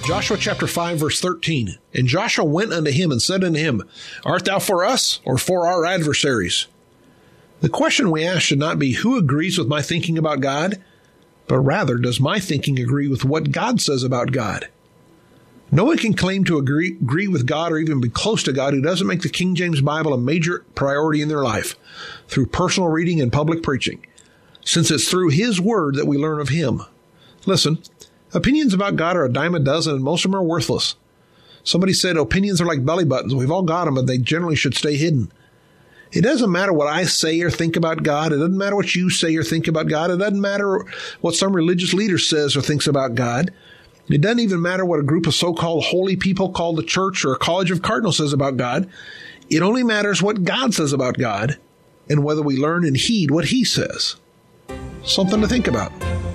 Joshua chapter 5, verse 13. And Joshua went unto him and said unto him, Art thou for us or for our adversaries? The question we ask should not be who agrees with my thinking about God, but rather, does my thinking agree with what God says about God? No one can claim to agree with God or even be close to God who doesn't make the King James Bible a major priority in their life through personal reading and public preaching, since it's through His Word that we learn of Him. Listen, opinions about God are a dime a dozen, and most of them are worthless. Somebody said opinions are like belly buttons. We've all got them, but they generally should stay hidden. It doesn't matter what I say or think about God. It doesn't matter what you say or think about God. It doesn't matter what some religious leader says or thinks about God. It doesn't even matter what a group of so-called holy people called the church or a college of cardinals says about God. It only matters what God says about God and whether we learn and heed what He says. Something to think about.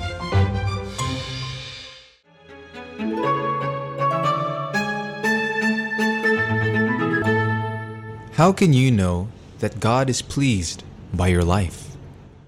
How can you know that God is pleased by your life?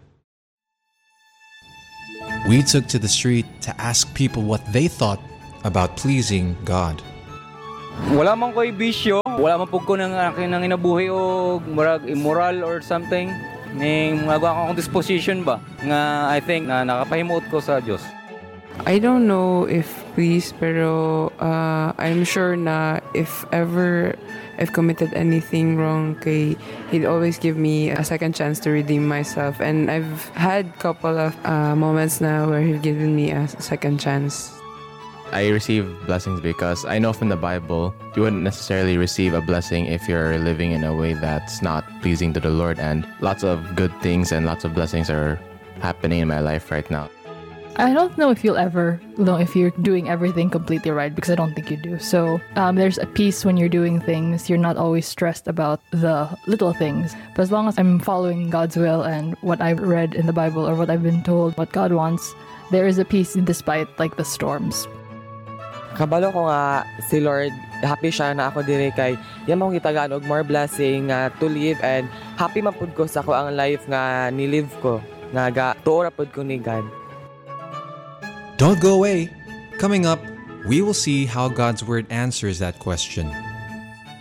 We took to the street to ask people what they thought about pleasing God. Wala man ko'y bisyo, wala man po ko nang inabuhi o murag immoral or something. Ning mga akong disposition ba nga I think na nakapahimuot ko sa Dios. I don't know if please, pero I'm sure na if ever I've committed anything wrong, He'd always give me a second chance to redeem myself. And I've had a couple of moments now where He's given me a second chance. I receive blessings because I know from the Bible you wouldn't necessarily receive a blessing if you're living in a way that's not pleasing to the Lord. And lots of good things and lots of blessings are happening in my life right now. I don't know if you'll ever know if you're doing everything completely right, because I don't think you do. So there's a peace when you're doing things. You're not always stressed about the little ththings. But as long as I'm following God's will and what I've read in the Bible or what I've been told, what God wants, there is a peace despite like the storms. Kabalo ko nga si Lord, happy siya na ako diri kay yan mong gitagaan og more blessing to live, and happy man pud ko sa ko ang life nga ni-live ko nga ga tuora pud ko ni God. Don't go away. Coming up, we will see how God's Word answers that question.